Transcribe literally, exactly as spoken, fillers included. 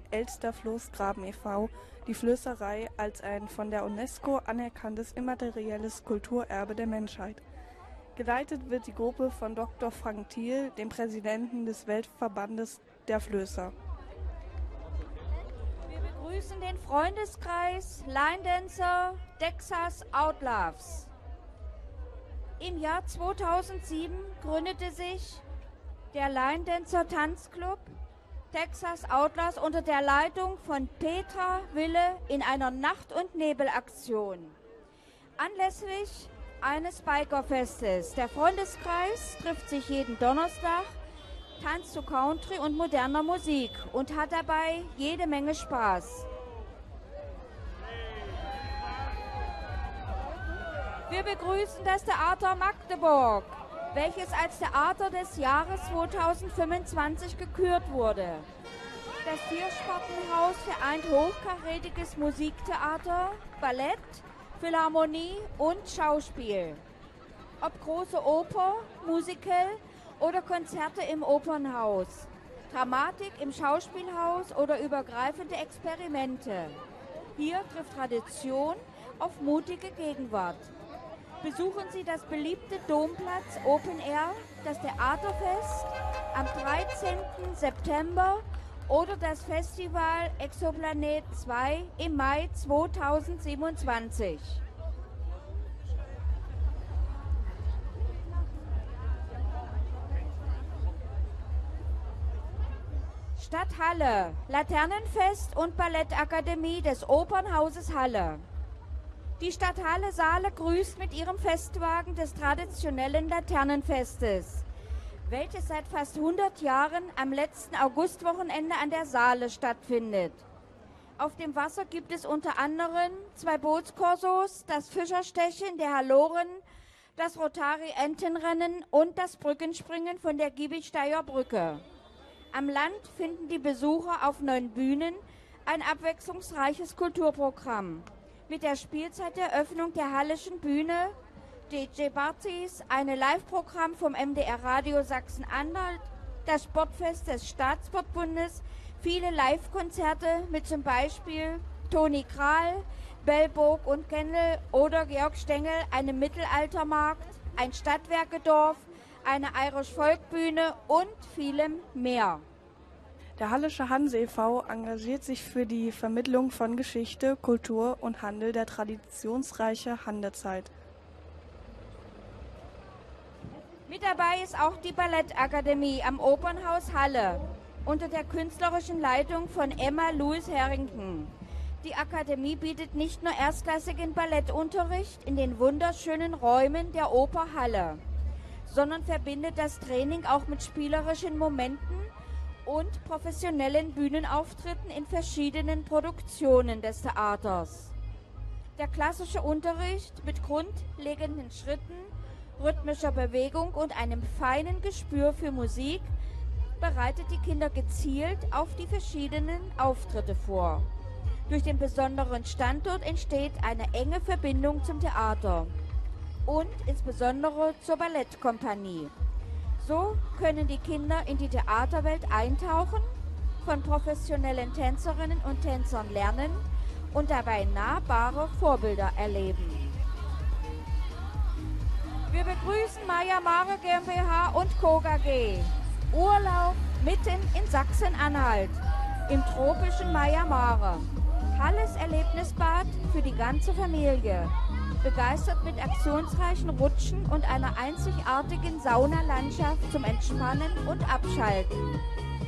Elsterfloßgraben e V die Flößerei als ein von der UNESCO anerkanntes immaterielles Kulturerbe der Menschheit. Geleitet wird die Gruppe von Doktor Frank Thiel, dem Präsidenten des Weltverbandes der Flößer. Wir begrüßen den Freundeskreis Line Dancer Texas Outlaws. Im Jahr zweitausendsieben gründete sich der Line Dancer Tanzclub Texas Outlaws unter der Leitung von Petra Wille in einer Nacht- und Nebelaktion. Anlässlich eines Bikerfestes. Der Freundeskreis trifft sich jeden Donnerstag, tanzt zu Country und moderner Musik und hat dabei jede Menge Spaß. Wir begrüßen das Theater Magdeburg, welches als Theater des Jahres zweitausendfünfundzwanzig gekürt wurde. Das Vierspartenhaus vereint hochkarätiges Musiktheater, Ballett, Philharmonie und Schauspiel. Ob große Oper, Musical oder Konzerte im Opernhaus, Dramatik im Schauspielhaus oder übergreifende Experimente. Hier trifft Tradition auf mutige Gegenwart. Besuchen Sie das beliebte Domplatz Open Air, das Theaterfest am dreizehnten September oder das Festival Exoplanet zwei im Mai zweitausendsiebenundzwanzig. Stadt Halle, Laternenfest und Ballettakademie des Opernhauses Halle. Die Stadt Halle Saale grüßt mit ihrem Festwagen des traditionellen Laternenfestes, welches seit fast hundert Jahren am letzten Augustwochenende an der Saale stattfindet. Auf dem Wasser gibt es unter anderem zwei Bootskorsos, das Fischerstechen der Halloren, das Rotari-Entenrennen und das Brückenspringen von der Giebelsteier Brücke. Am Land finden die Besucher auf neun Bühnen ein abwechslungsreiches Kulturprogramm. Mit der Spielzeiteröffnung der Hallischen Bühne, D J-Partys, ein Live-Programm vom M D R Radio Sachsen-Anhalt, das Sportfest des Staatssportbundes, viele Live-Konzerte mit zum Beispiel Toni Kral, Bellburg und Kendall oder Georg Stengel, einem Mittelaltermarkt, ein Stadtwerkedorf, eine Irish Volkbühne und vielem mehr. Der Hallische Hanse e V engagiert sich für die Vermittlung von Geschichte, Kultur und Handel der traditionsreichen Handzeit. Mit dabei ist auch die Ballettakademie am Opernhaus Halle unter der künstlerischen Leitung von Emma Louis Harrington. Die Akademie bietet nicht nur erstklassigen Ballettunterricht in den wunderschönen Räumen der Oper Halle, sondern verbindet das Training auch mit spielerischen Momenten und professionellen Bühnenauftritten in verschiedenen Produktionen des Theaters. Der klassische Unterricht mit grundlegenden Schritten, rhythmischer Bewegung und einem feinen Gespür für Musik bereitet die Kinder gezielt auf die verschiedenen Auftritte vor. Durch den besonderen Standort entsteht eine enge Verbindung zum Theater und insbesondere zur Ballettkompanie. So können die Kinder in die Theaterwelt eintauchen, von professionellen Tänzerinnen und Tänzern lernen und dabei nahbare Vorbilder erleben. Wir begrüßen Maya Mare GmbH und Co. K G. Urlaub mitten in Sachsen-Anhalt, im tropischen Maya Mare. Halles Erlebnisbad für die ganze Familie. Begeistert mit aktionsreichen Rutschen und einer einzigartigen Saunalandschaft zum Entspannen und Abschalten.